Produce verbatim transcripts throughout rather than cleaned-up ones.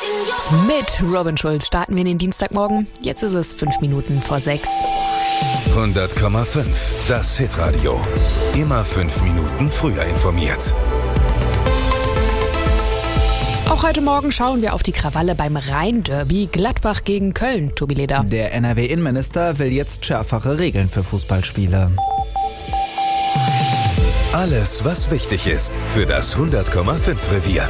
Mit Robin Schulz starten wir in den Dienstagmorgen. Jetzt ist es fünf Minuten vor sechs. hundert Komma fünf, das Hitradio. Immer fünf Minuten früher informiert. Auch heute Morgen schauen wir auf die Krawalle beim Rhein-Derby Gladbach gegen Köln. Tobi Leder. Der N R W-Innenminister will jetzt schärfere Regeln für Fußballspiele. Alles, was wichtig ist für das hundert Komma fünf Revier.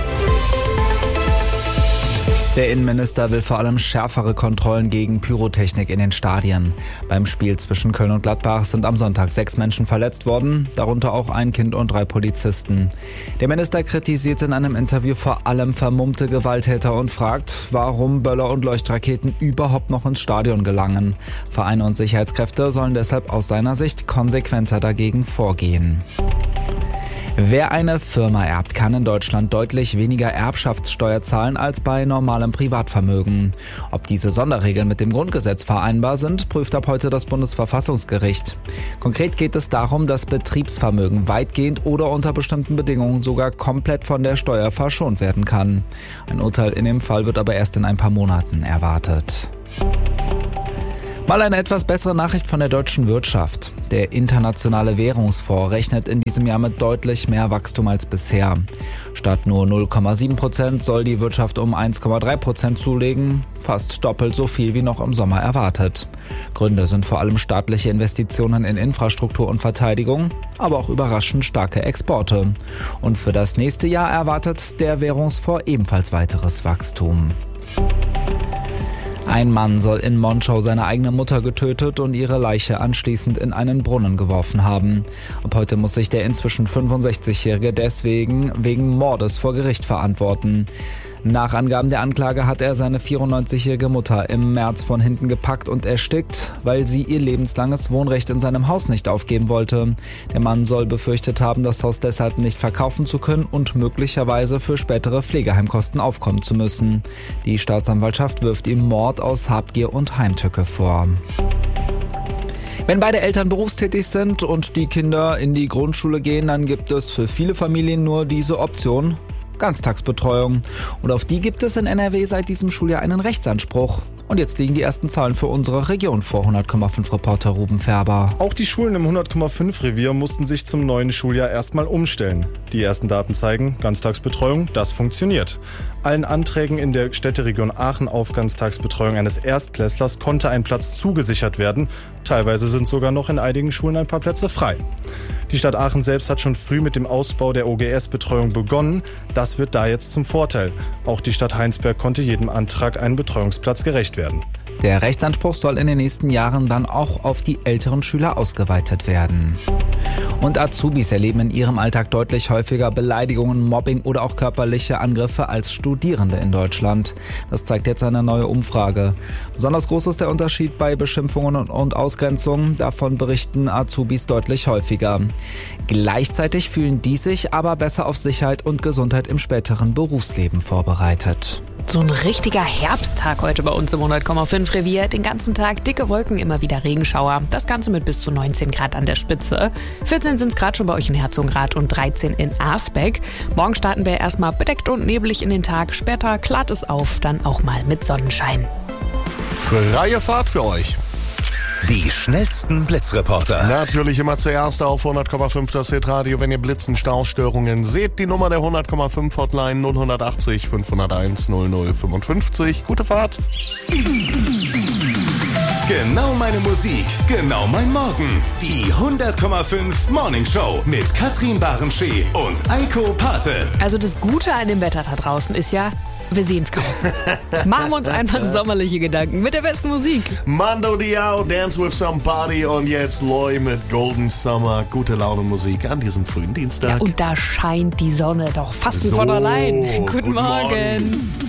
Der Innenminister will vor allem schärfere Kontrollen gegen Pyrotechnik in den Stadien. Beim Spiel zwischen Köln und Gladbach sind am Sonntag sechs Menschen verletzt worden, darunter auch ein Kind und drei Polizisten. Der Minister kritisiert in einem Interview vor allem vermummte Gewalttäter und fragt, warum Böller und Leuchtraketen überhaupt noch ins Stadion gelangen. Vereine und Sicherheitskräfte sollen deshalb aus seiner Sicht konsequenter dagegen vorgehen. Wer eine Firma erbt, kann in Deutschland deutlich weniger Erbschaftssteuer zahlen als bei normalem Privatvermögen. Ob diese Sonderregeln mit dem Grundgesetz vereinbar sind, prüft ab heute das Bundesverfassungsgericht. Konkret geht es darum, dass Betriebsvermögen weitgehend oder unter bestimmten Bedingungen sogar komplett von der Steuer verschont werden kann. Ein Urteil in dem Fall wird aber erst in ein paar Monaten erwartet. Mal eine etwas bessere Nachricht von der deutschen Wirtschaft. Der Internationale Währungsfonds rechnet in diesem Jahr mit deutlich mehr Wachstum als bisher. Statt nur null Komma sieben Prozent soll die Wirtschaft um eins Komma drei Prozent zulegen, fast doppelt so viel wie noch im Sommer erwartet. Gründe sind vor allem staatliche Investitionen in Infrastruktur und Verteidigung, aber auch überraschend starke Exporte. Und für das nächste Jahr erwartet der Währungsfonds ebenfalls weiteres Wachstum. Ein Mann soll in Monschau seine eigene Mutter getötet und ihre Leiche anschließend in einen Brunnen geworfen haben. Ab heute muss sich der inzwischen fünfundsechzigjährige deswegen wegen Mordes vor Gericht verantworten. Nach Angaben der Anklage hat er seine vierundneunzigjährige Mutter im März von hinten gepackt und erstickt, weil sie ihr lebenslanges Wohnrecht in seinem Haus nicht aufgeben wollte. Der Mann soll befürchtet haben, das Haus deshalb nicht verkaufen zu können und möglicherweise für spätere Pflegeheimkosten aufkommen zu müssen. Die Staatsanwaltschaft wirft ihm Mord aus Habgier und Heimtücke vor. Wenn beide Eltern berufstätig sind und die Kinder in die Grundschule gehen, dann gibt es für viele Familien nur diese Option: Ganztagsbetreuung. Und auf die gibt es in N R W seit diesem Schuljahr einen Rechtsanspruch. Und jetzt liegen die ersten Zahlen für unsere Region vor. hundert Komma fünf Reporter Ruben Färber. Auch die Schulen im hundert Komma fünf Revier mussten sich zum neuen Schuljahr erstmal umstellen. Die ersten Daten zeigen, Ganztagsbetreuung, das funktioniert. Allen Anträgen in der Städteregion Aachen auf Ganztagsbetreuung eines Erstklässlers konnte ein Platz zugesichert werden. Teilweise sind sogar noch in einigen Schulen ein paar Plätze frei. Die Stadt Aachen selbst hat schon früh mit dem Ausbau der O G S-Betreuung begonnen. Das wird da jetzt zum Vorteil. Auch die Stadt Heinsberg konnte jedem Antrag einen Betreuungsplatz gerecht werden. Der Rechtsanspruch soll in den nächsten Jahren dann auch auf die älteren Schüler ausgeweitet werden. Und Azubis erleben in ihrem Alltag deutlich häufiger Beleidigungen, Mobbing oder auch körperliche Angriffe als Studierende in Deutschland. Das zeigt jetzt eine neue Umfrage. Besonders groß ist der Unterschied bei Beschimpfungen und Ausgrenzungen. Davon berichten Azubis deutlich häufiger. Gleichzeitig fühlen die sich aber besser auf Sicherheit und Gesundheit im späteren Berufsleben vorbereitet. So ein richtiger Herbsttag heute bei uns im hundert Komma fünf Revier. Den ganzen Tag dicke Wolken, immer wieder Regenschauer. Das Ganze mit bis zu neunzehn Grad an der Spitze. vierzehn sind es gerade schon bei euch in Herzogenrath und dreizehn in Arsbeck. Morgen starten wir erstmal bedeckt und neblig in den Tag. Später klart es auf, dann auch mal mit Sonnenschein. Freie Fahrt für euch. Die schnellsten Blitzreporter. Natürlich immer zuerst auf hundert Komma fünf das Hitradio, wenn ihr Blitzen, Staustörungen seht. Die Nummer der hundert Komma fünf Hotline null acht null fünf null eins null null fünfundfünfzig. Gute Fahrt. Genau meine Musik, genau mein Morgen. Die hundert Komma fünf Morning Show mit Katrin Barenschee und Eiko Pate. Also das Gute an dem Wetter da draußen ist ja, wir sehen es kaum. Machen wir uns einfach sommerliche Gedanken mit der besten Musik. Mando Diao, Dance with Somebody und jetzt Loy mit Golden Summer. Gute Laune Musik an diesem frühen Dienstag. Ja, und da scheint die Sonne doch fast wie So, von allein. Guten, guten Morgen. Morgen.